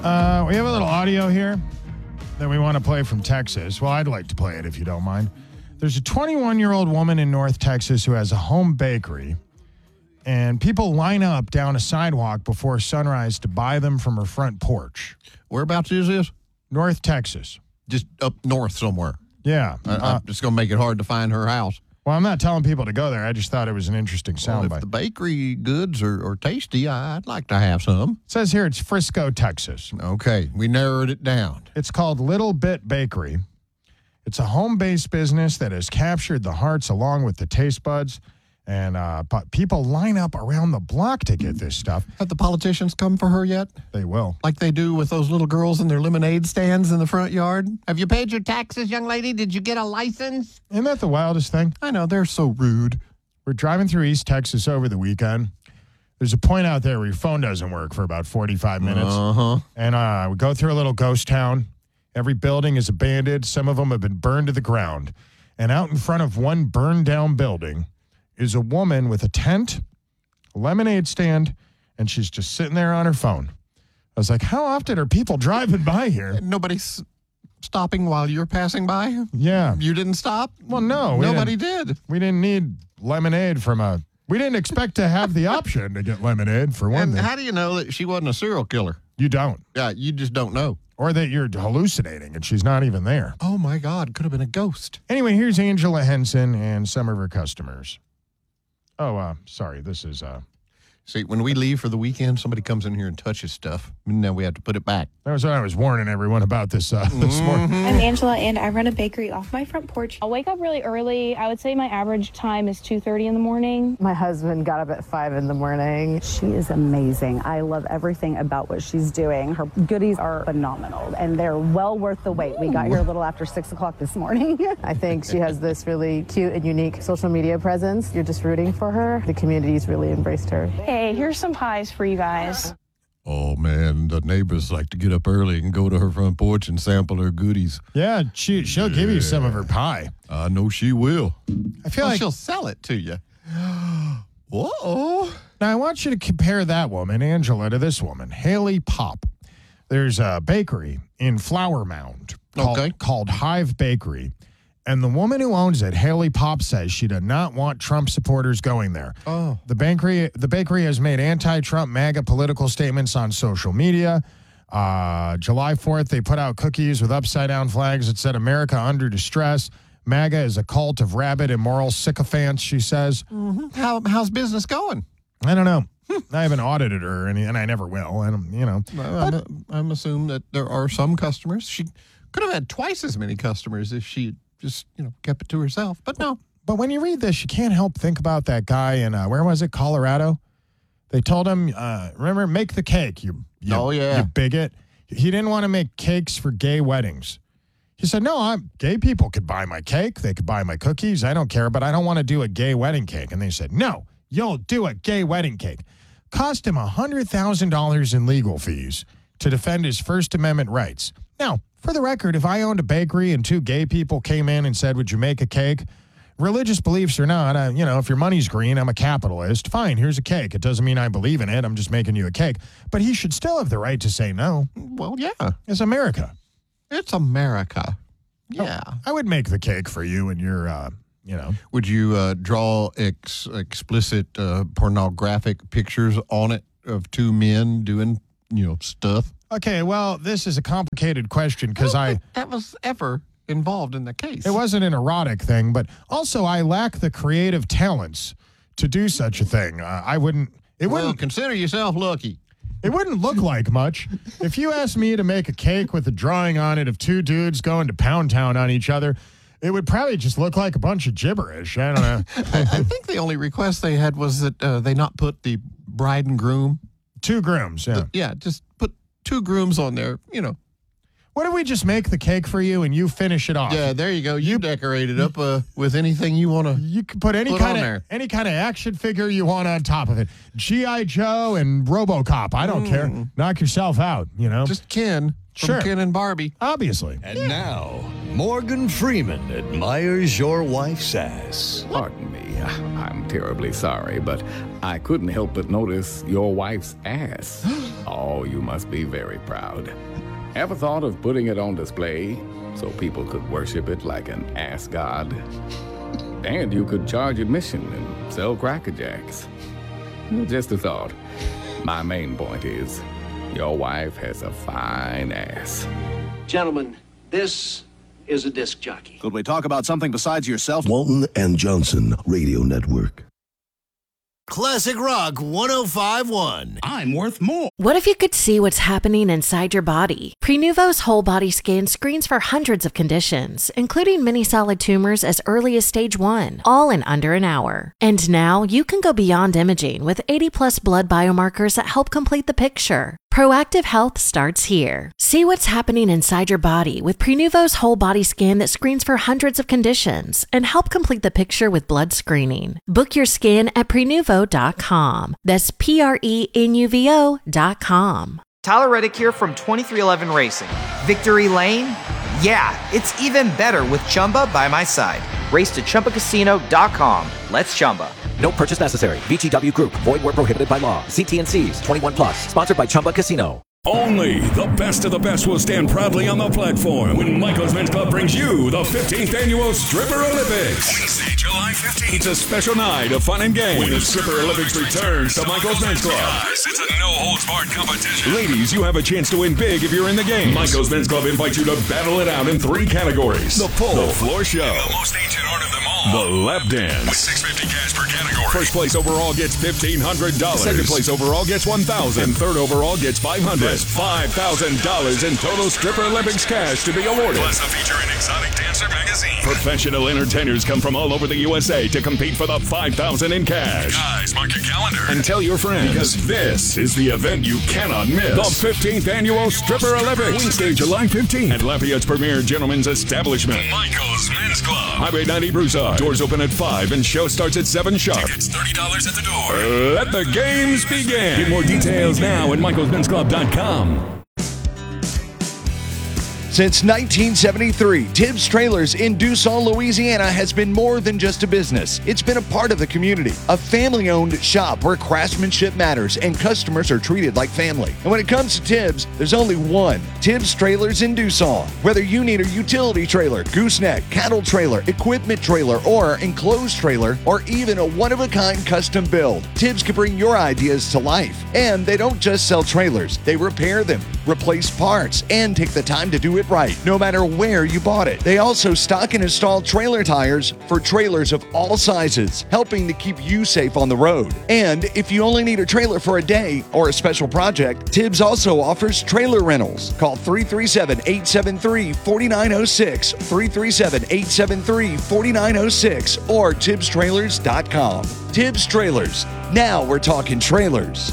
We have a little audio here that we want to play from Texas. Well, I'd like to play it if you don't mind. There's a 21-year-old woman in North Texas who has a home bakery, and people line up down a sidewalk before sunrise to buy them from her front porch. Whereabouts is this? North Texas. Just up north somewhere. Yeah. It's going to make it hard to find her house. Well, I'm not telling people to go there. I just thought it was an interesting Well, soundbite. if the bakery goods are tasty, I'd like to have some. It says here it's Frisco, Texas. Okay, we narrowed it down. It's called Little Bit Bakery. It's a home-based business that has captured the hearts along with the taste buds, and people line up around the block to get this stuff. Have the politicians come for her yet? They will. Like they do with those little girls in their lemonade stands in the front yard? Have you paid your taxes, young lady? Did you get a license? Isn't that the wildest thing? I know, they're so rude. We're driving through East Texas over the weekend. There's a point out there where your phone doesn't work for about 45 minutes. Uh-huh. And we go through a little ghost town. Every building is abandoned. Some of them have been burned to the ground. And out in front of one burned down building is a woman with a tent, a lemonade stand, and she's just sitting there on her phone. I was like, how often are people driving by here? Nobody's stopping while you're passing by? Yeah. You didn't stop? Well, no. Nobody did. We didn't need lemonade we didn't expect to have the option to get lemonade for one And thing. how do you know that she wasn't a serial killer? You don't. Yeah, you just don't know. Or that you're hallucinating and she's not even there. Oh, my God. Could have been a ghost. Anyway, here's Angela Henson and some of her customers. Oh, sorry. This is... See, when we leave for the weekend, somebody comes in here and touches stuff, and then we have to put it back. That was what I was warning everyone about this morning. I'm Angela, and I run a bakery off my front porch. I'll wake up really early. I would say my average time is 2:30 in the morning. My husband got up at 5 in the morning. She is amazing. I love everything about what she's doing. Her goodies are phenomenal, and they're well worth the wait. We got here a little after 6 o'clock this morning. I think she has this really cute and unique social media presence. You're just rooting for her. The community's really embraced her. Hey, here's some pies for you guys. Oh, man, the neighbors like to get up early and go to her front porch and sample her goodies. Yeah, she'll give you some of her pie. I know she will. I feel like she'll sell it to you. Whoa. Now, I want you to compare that woman, Angela, to this woman, Haley Pop. There's a bakery in Flower Mound called Hive Bakery. And the woman who owns it, Haley Pop, says she did not want Trump supporters going there. Oh. The bakery has made anti-Trump MAGA political statements on social media. July 4th, they put out cookies with upside-down flags that said, America under distress. MAGA is a cult of rabid, immoral sycophants, she says. Mm-hmm. How's business going? I don't know. I haven't audited her, and I never will. And, I'm assuming that there are some customers. She could have had twice as many customers if she just, kept it to herself. But no. But when you read this, you can't help think about that guy in, where was it, Colorado? They told him, remember, make the cake, you bigot. He didn't want to make cakes for gay weddings. He said, no, gay people could buy my cake. They could buy my cookies. I don't care, but I don't want to do a gay wedding cake. And they said, no, you'll do a gay wedding cake. Cost him $100,000 in legal fees to defend his First Amendment rights. Now, for the record, if I owned a bakery and two gay people came in and said, would you make a cake? Religious beliefs or not, if your money's green, I'm a capitalist. Fine, here's a cake. It doesn't mean I believe in it. I'm just making you a cake. But he should still have the right to say no. Well, yeah. It's America. It's America. Yeah. I would make the cake for you and your, Would you draw explicit pornographic pictures on it of two men doing, stuff? Okay, well, this is a complicated question because that was ever involved in the case. It wasn't an erotic thing, but also I lack the creative talents to do such a thing. I wouldn't. Consider yourself lucky. It wouldn't look like much. If you asked me to make a cake with a drawing on it of two dudes going to Pound Town on each other, it would probably just look like a bunch of gibberish. I don't know. I think the only request they had was that they not put the bride and groom. Two grooms, yeah. Just put two grooms on there, What if we just make the cake for you and you finish it off? Yeah, there you go. You decorate it up with anything you want to. You can put any kind of action figure you want on top of it. G.I. Joe and RoboCop. I don't care. Knock yourself out, Just Ken. Sure. Ken and Barbie. Obviously. And now, Morgan Freeman admires your wife's ass. Pardon me, I'm terribly sorry, but I couldn't help but notice your wife's ass. Oh, you must be very proud. Ever thought of putting it on display so people could worship it like an ass god? And you could charge admission and sell Cracker Jacks. Just a thought. My main point is, your wife has a fine ass. Gentlemen, this is a disc jockey. Could we talk about something besides yourself? Walton and Johnson Radio Network. Classic Rock 105.1. I'm worth more. What if you could see what's happening inside your body? Prenuvo's whole body scan screens for hundreds of conditions, including many solid tumors as early as stage 1, all in under an hour. And now you can go beyond imaging with 80+ blood biomarkers that help complete the picture. Proactive health starts here. See what's happening inside your body with Prenuvo's whole body scan that screens for hundreds of conditions and help complete the picture with blood screening. Book your scan at Prenuvo.com. That's Prenuvo.com. Tyler Reddick here from 2311 Racing. Victory Lane? Yeah, it's even better with Chumba by my side. Race to ChumbaCasino.com. Let's Chumba. No purchase necessary. VGW Group. Void where prohibited by law. See T&Cs. 21+. Sponsored by Chumba Casino. Only the best of the best will stand proudly on the platform when Michael's Men's Club brings you the 15th Annual Stripper Olympics. Wednesday, July 15th. It's a special night of fun and games when the Stripper Olympics returns to Michael's Men's Club. Guys, it's a no-holds-barred competition. Ladies, you have a chance to win big if you're in the game. Michael's Men's Club invites you to battle it out in 3 categories. The pole, the floor show, and the most ancient art of them all, the lap dance. With $650 cash per category. First place overall gets $1,500. Second place overall gets $1,000. And third overall gets $500. $5,000 in total Stripper Olympics cash to be awarded. Plus a feature in Exotic Dancer magazine. Professional entertainers come from all over the USA to compete for the $5,000 in cash. Guys, mark your calendar and tell your friends, because this is the event you cannot miss. The 15th Annual Stripper Olympics. Wednesday, July 15th at Lafayette's premier gentleman's establishment, Michael's Men's Club. Highway 90 Broussard. Doors open at 5 and show starts at 7 sharp. Tickets $30 at the door. Let the games begin. Get more details now at michaelsmensclub.com. Since 1973, Tibbs Trailers in Dussault, Louisiana has been more than just a business. It's been a part of the community, a family-owned shop where craftsmanship matters and customers are treated like family. And when it comes to Tibbs, there's only one, Tibbs Trailers in Dussault. Whether you need a utility trailer, gooseneck, cattle trailer, equipment trailer, or enclosed trailer, or even a one-of-a-kind custom build, Tibbs can bring your ideas to life. And they don't just sell trailers, they repair them, replace parts, and take the time to do it right, no matter where you bought it. They also stock and install trailer tires for trailers of all sizes, helping to keep you safe on the road. And if you only need a trailer for a day or a special project, Tibbs also offers trailer rentals. Call 337-873-4906, 337-873-4906, or TibbsTrailers.com. Tibbs Trailers. Now we're talking trailers.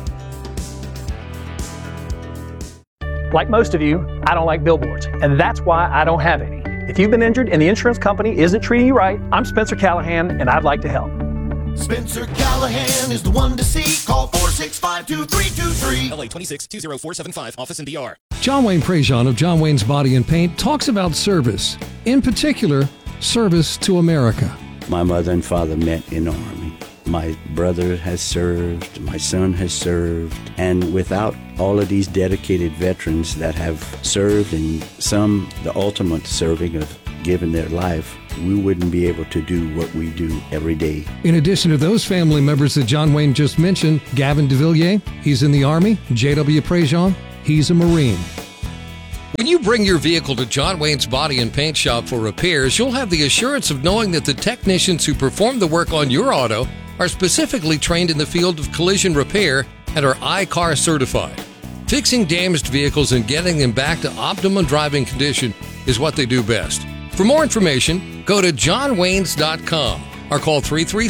Like most of you, I don't like billboards, and that's why I don't have any. If you've been injured and the insurance company isn't treating you right, I'm Spencer Callahan, and I'd like to help. Spencer Callahan is the one to see. Call 465-2323. LA 26-20475, office in DR. John Wayne Prejean of John Wayne's Body and Paint talks about service, in particular, service to America. My mother and father met in the Army. My brother has served, my son has served, and without all of these dedicated veterans that have served, and some the ultimate serving of giving their life, we wouldn't be able to do what we do every day. In addition to those family members that John Wayne just mentioned, Gavin DeVilliers, he's in the Army. J.W. Prejean, he's a Marine. When you bring your vehicle to John Wayne's Body and Paint Shop for repairs, you'll have the assurance of knowing that the technicians who perform the work on your auto are specifically trained in the field of collision repair and are I-CAR certified. Fixing damaged vehicles and getting them back to optimum driving condition is what they do best. For more information, go to johnwaynes.com or call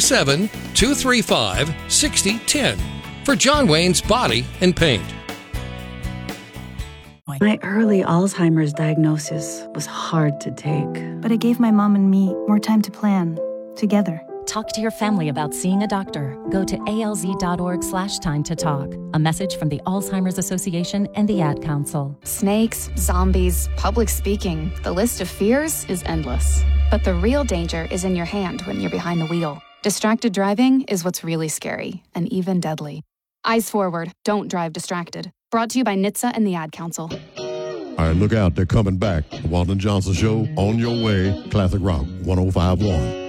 337-235-6010 for John Wayne's Body and Paint. My early Alzheimer's diagnosis was hard to take. But it gave my mom and me more time to plan, together. Talk to your family about seeing a doctor. Go to alz.org/time to talk. A message from the Alzheimer's Association and the Ad Council. Snakes, zombies, public speaking. The list of fears is endless. But the real danger is in your hand when you're behind the wheel. Distracted driving is what's really scary and even deadly. Eyes forward, don't drive distracted. Brought to you by NHTSA and the Ad Council. All right, look out. They're coming back. The Walton Johnson Show, on your way. Classic Rock 105.1.